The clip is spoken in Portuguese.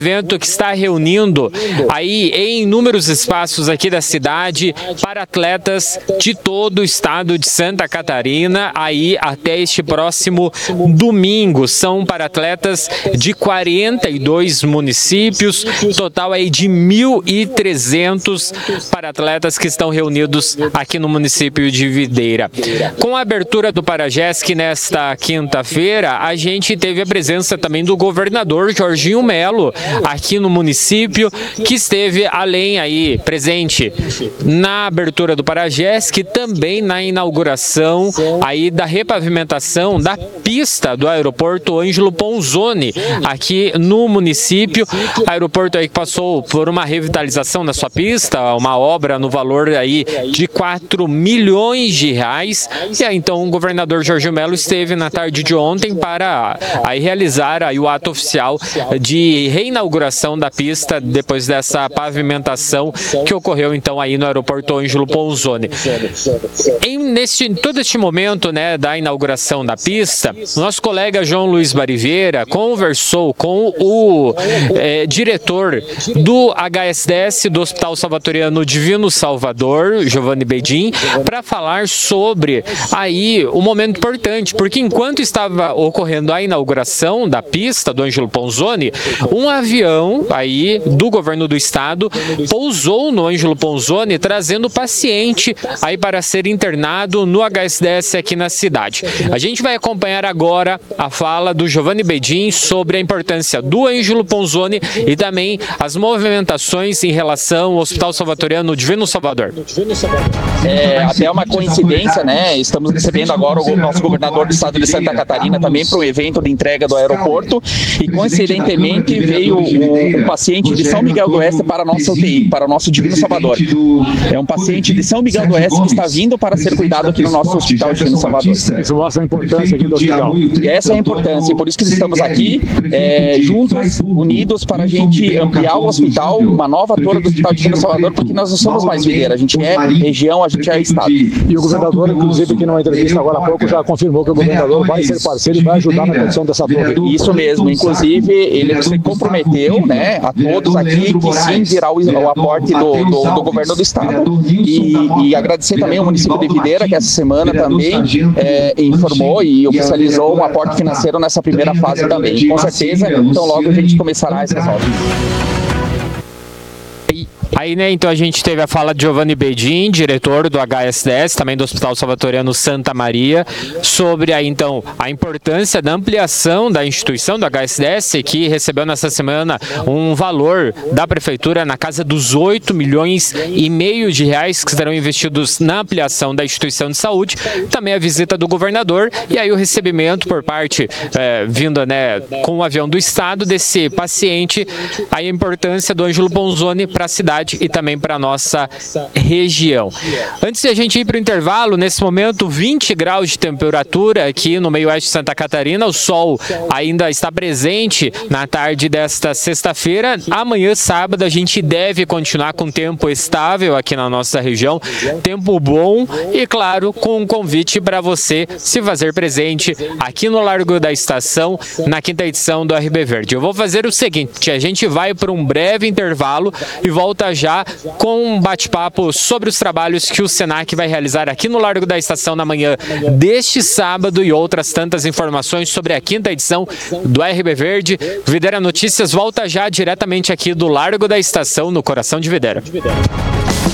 Evento que está reunindo aí em inúmeros espaços aqui da cidade para atletas de todo o estado de Santa Catarina aí até este próximo domingo. São para atletas de 42 municípios, total aí de 1.300 para atletas que estão reunidos aqui no município de Videira. Com a abertura do Paragesc nesta quinta-feira, a gente teve a presença também do governador Jorginho Melo aqui no município, que esteve além aí presente na abertura do Paragesc, também na inauguração aí da repavimentação da pista do aeroporto Ângelo Ponzoni aqui no município. Aeroporto aí que passou por uma revitalização na sua pista, uma obra no valor aí de 4 milhões de reais. E aí então o governador Jorginho Melo esteve na tarde de ontem para aí realizar aí o ato oficial de reinauguração da pista depois dessa pavimentação que ocorreu então aí no aeroporto Ângelo Ponzoni. Em todo este momento, né, da inauguração da pista, nosso colega João Luiz Bariveira conversou com o diretor do HSDS do Hospital Salvatoriano Divino Salvador, Giovanni Bedin, para falar sobre aí um momento importante, porque enquanto estava ocorrendo a inauguração da pista do Ângelo Ponzoni, um avião aí do governo do estado pousou no Ângelo Ponzoni trazendo paciente aí para ser internado no HSDS aqui na cidade. A gente vai acompanhar agora a fala do Giovanni Bedin sobre a importância do Ângelo Ponzoni e também as movimentações em relação ao Hospital Salvatoriano Divino Salvador. Até uma coincidência, né? Estamos recebendo agora o nosso governador do estado de Santa Catarina também para um evento de entrega do aeroporto e coincidentemente veio um paciente de São Miguel do Oeste para a nossa UTI, para o nosso Divino Salvador. É um paciente de São Miguel do Oeste que está vindo para ser cuidado aqui no nosso Hospital Divino Salvador. Isso mostra a importância aqui do hospital. E essa é a importância, e por isso que estamos aqui juntos, unidos, para a gente ampliar o hospital, uma nova torre do Hospital Divino Salvador, porque nós não somos mais Videira, a gente é região, a gente é estado. E o governador, inclusive, aqui numa entrevista agora há pouco, já confirmou que o governador vai ser parceiro e vai ajudar na construção dessa torre. Isso mesmo, inclusive ele se comprometeu, né, a todos aqui que sim virá o aporte do governo do estado. E agradecer também ao município de Videira, que essa semana também informou e oficializou um aporte financeiro nessa primeira fase também. Com certeza, então logo a gente começará essa obra. Aí, né, então a gente teve a fala de Giovanni Bedin, diretor do HSDS, também do Hospital Salvatoriano Santa Maria, sobre aí, então, a importância da ampliação da instituição do HSDS, que recebeu nessa semana um valor da prefeitura na casa dos 8,5 milhões de reais que serão investidos na ampliação da instituição de saúde, também a visita do governador e aí o recebimento por parte, vinda, né, com o avião do estado desse paciente, aí a importância do Ângelo Ponzoni para a cidade e também para a nossa região. Antes de a gente ir para o intervalo, nesse momento 20 graus de temperatura aqui no meio oeste de Santa Catarina, o sol ainda está presente na tarde desta sexta-feira. Amanhã, sábado, a gente deve continuar com tempo estável aqui na nossa região, tempo bom e, claro, com um convite para você se fazer presente aqui no Largo da Estação, na quinta edição do RB Verde. Eu vou fazer o seguinte, a gente vai para um breve intervalo e volta já com um bate-papo sobre os trabalhos que o Senac vai realizar aqui no Largo da Estação na manhã deste sábado e outras tantas informações sobre a quinta edição do RB Verde. Videira Notícias volta já diretamente aqui do Largo da Estação, no coração de Videira.